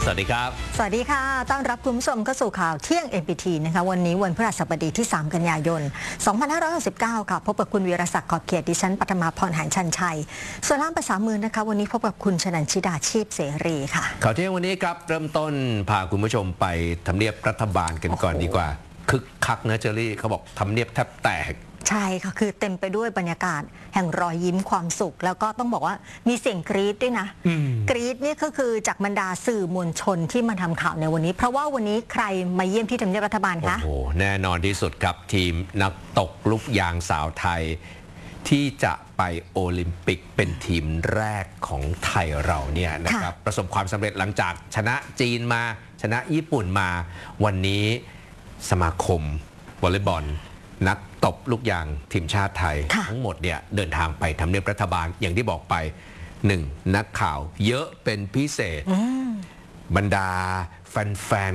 สวัสดีครับสวัสดีค่ะต้อนรับคุณผู้ชมเข้าสู่ข่าวเที่ยง MPT นะคะวันนี้วันพฤหัสบดีที่ 3 กันยายน 2569 ค่ะพบกับคุณวีรศักดิ์ขอบเขตดิฉันปฐมาพรหารชันชัยส่วนล่ามภาษามือนะคะวันนี้พบกับคุณชนันชิดาชีพเสรีค่ะข่าวเที่ยงวันนี้ครับเริ่มต้นพาคุณผู้ชมไปทำเนียบรัฐบาลกันก่อนดีกว่าคึกคักนะเจอรี่เขาบอกทำเนียบแทบแตกใช่ค่ะคือเต็มไปด้วยบรรยากาศแห่งรอยยิ้มความสุขแล้วก็ต้องบอกว่ามีเสียงกรี๊ดด้วยนะกรี๊ดนี่ก็คือจากบรรดาสื่อมวลชนที่มาทำข่าวในวันนี้เพราะว่าวันนี้ใครมาเยี่ยมที่ทำเนียบรัฐบาลคะโอ้โหแน่นอนที่สุดครับทีมนักตกลูกยางสาวไทยที่จะไปโอลิมปิกเป็นทีมแรกของไทยเราเนี่ยนะครับประสบความสำเร็จหลังจากชนะจีนมาชนะญี่ปุ่นมาวันนี้สมาคมวอลเลย์บอลนักตบลูกยางทีมชาติไทยทั้งหมดเนี่ยเดินทางไปทำเนียบรัฐบาลอย่างที่บอกไป1นักข่าวเยอะเป็นพิเศษบรรดาแฟน